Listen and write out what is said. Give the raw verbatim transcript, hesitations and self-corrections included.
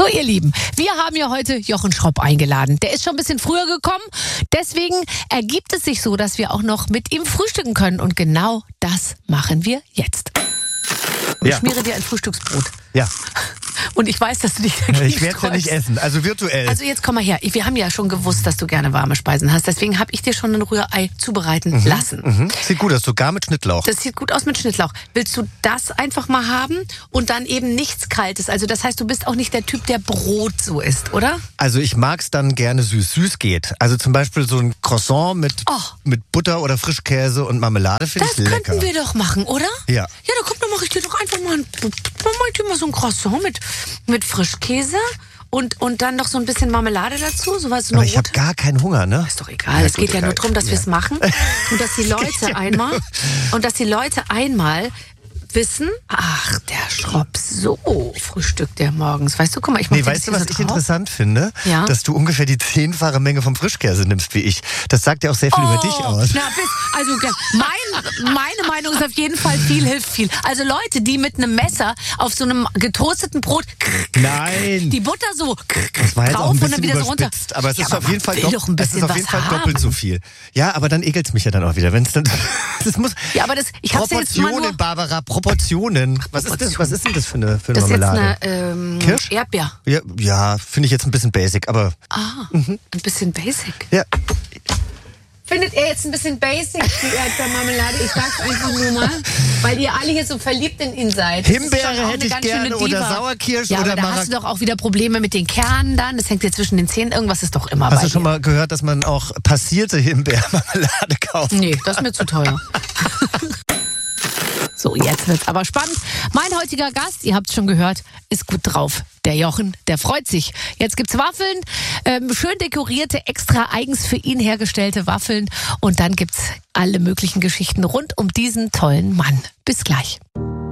So, ihr Lieben, wir haben ja heute Jochen Schropp eingeladen. Der ist schon ein bisschen früher gekommen. Deswegen ergibt es sich so, dass wir auch noch mit ihm frühstücken können. Und genau das machen wir jetzt. Ich Ja. schmiere dir ein Frühstücksbrot. Ja. Und ich weiß, dass du dich dagegen Ich werde es ja nicht sträubst. essen, also virtuell. Also jetzt komm mal her. Wir haben ja schon gewusst, dass du gerne warme Speisen hast. Deswegen habe ich dir schon ein Rührei zubereiten lassen. mhm. Sieht gut aus, sogar mit Schnittlauch. Das sieht gut aus mit Schnittlauch. Willst du das einfach mal haben und dann eben nichts Kaltes? Also das heißt, du bist auch nicht der Typ, der Brot so isst, oder? Also ich mag's dann gerne süß. Süß geht. Also zum Beispiel so ein Croissant mit, Oh. mit Butter oder Frischkäse und Marmelade finde Das ich lecker. könnten wir doch machen, oder? Ja. Ja, dann komm, dann mache ich dir doch einfach mal ein, dann mach ich dir mal so ein Croissant mit, mit Frischkäse und, und dann noch so ein bisschen Marmelade dazu. So was, so Aber eine ich habe rote. gar keinen Hunger, ne? Ist doch egal. Es gut, geht ja egal. nur darum, dass Ja. wir es machen und dass die Leute einmal und dass die Leute einmal wissen, ach, der Schropp, so frühstückt der morgens. Weißt du, guck mal, ich mach Nee, dir das weißt du, hier was so ich drauf. interessant finde? Ja. Dass du ungefähr die zehnfache Menge vom Frischkäse nimmst wie ich. Das sagt ja auch sehr viel über dich aus. Na, bis, also ge- mein, meine Meinung ist auf jeden Fall, viel hilft viel. Also Leute, die mit einem Messer auf so einem getoasteten Brot Nein. die Butter so Das war jetzt auch drauf ein und dann bisschen wieder so runter. überspitzt, aber es Ja, ist aber auf jeden man Fall, will dopp- doch ein es bisschen ist auf was jeden Fall haben. doppelt so viel. Ja, aber dann ekelt's mich ja dann auch wieder, wenn es dann das muss Ja, aber das, ich hab's ja jetzt mal Proportionen, nur... Barbara, Proportionen. Was ist das? Was ist denn das für eine, für eine Das ist jetzt Marmelade? eine ähm, Kirsch? Erdbeer. Ja, ja finde ich jetzt ein bisschen basic, aber Ah, ein bisschen basic. ja. Findet ihr jetzt ein bisschen basic, die Erdbeermarmelade? Ich sag's einfach nur mal, weil ihr alle hier so verliebt in ihn seid. Das ist Himbeere schon auch hätte eine ich ganz schöne gerne oder Diva. Sauerkirsch ja, oder aber da Marac- hast du doch auch wieder Probleme mit den Kernen dann. Das hängt dir zwischen den Zähnen. Irgendwas ist doch immer Hast bei du schon dir. mal gehört, dass man auch passierte Himbeermarmelade kauft? Nee, das ist mir zu teuer. So, jetzt wird's aber spannend. Mein heutiger Gast, ihr habt's schon gehört, ist gut drauf. Der Jochen, der freut sich. Jetzt gibt's Waffeln, ähm, schön dekorierte, extra eigens für ihn hergestellte Waffeln. Und dann gibt's alle möglichen Geschichten rund um diesen tollen Mann. Bis gleich.